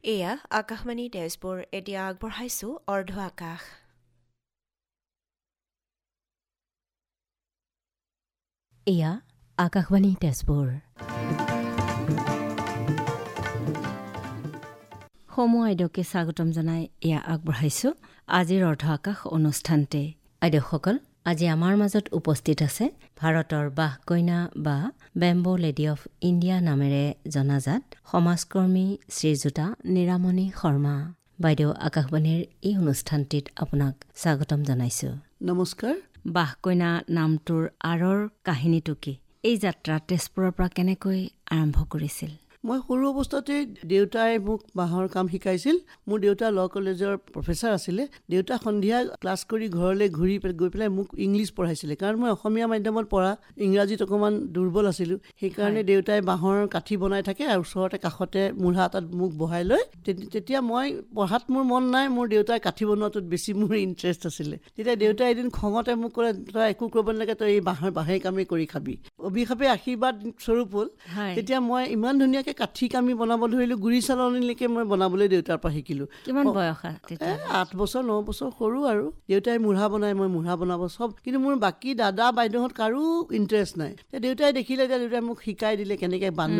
এয়া আকাশবাণী তেজপুৰ। এতিয়া আগবঢ়াইছো অৰ্ধ আকাশ। এয়া আকাশবাণী তেজপুৰ। সমূহ আইদেউকে স্বাগতম জনাই এয়া আগবঢ়াইছো আজিৰ অৰ্ধ আকাশ অনুষ্ঠানতে। আইদেউসকল, আজি আমাৰ মাজত উপস্থিত আছে ভাৰতৰ বাহ কইনা বা বেম্বো লেডি অফ ইণ্ডিয়া নামেৰে জনাজাত সমাজকৰ্মী শ্ৰীযুতা নিৰামণি শৰ্মা বাইদেউ। আকাশবাণীৰ এই অনুষ্ঠানটিত আপোনাক স্বাগতম জনাইছো। নমস্কাৰ। বাহ কইনা নামটোৰ আঁৰৰ কাহিনীটো কি? এই যাত্ৰা তেজপুৰৰ পৰা কেনেকৈ আৰম্ভ কৰিছিল? মই সৰু অৱস্থাতে দেউতাই মোক বাঁহৰ কাম শিকাইছিল। মোৰ দেউতা ল কলেজৰ প্ৰফেচাৰ আছিলে। দেউতা সন্ধিয়া ক্লাছ কৰি ঘৰলৈ গৈ পেলাই মোক ইংলিছ পঢ়াইছিলে, কাৰণ মই অসমীয়া মাধ্যমত পঢ়া, ইংৰাজীত অকণমান দুৰ্বল আছিলোঁ। সেইকাৰণে দেউতাই বাঁহৰ কাঠি বনাই থাকে আৰু ওচৰতে কাষতে মূঢ়া এটাত মোক বহাই লৈ, তেতিয়া মই পঢ়াত মোৰ মন নাই, মোৰ দেউতাই কাঠি বনোৱাটোত বেছি মোৰ ইণ্টাৰেষ্ট আছিলে। তেতিয়া দেউতাই এদিন খঙতে মোক ক'লে, তই একো কৰিব নালাগে, তই এই বাঁহেই কামেই কৰি খাবি। অভিশাপে আশীৰ্বাদ স্বৰূপ হ'ল। তেতিয়া মই ইমান ধুনীয়াকৈ কাঠি কামি বনাব ধৰিলোঁ, গুৰি চালনীলৈকে মই বনাবলৈ দেউতাৰ পৰা শিকিলোঁ। কিমান বয়স? 8 বছৰ 9 বছৰ সৰু আৰু। দেউতাই মূঢ়া বনাই, মই মূঢ়া বনাব চব, কিন্তু মোৰ বাকী দাদা বাইদেউহঁত কাৰো ইণ্টাৰেষ্ট নাই। দেউতাই দেখিলে, দেউতাই মোক শিকাই দিলে কেনেকৈ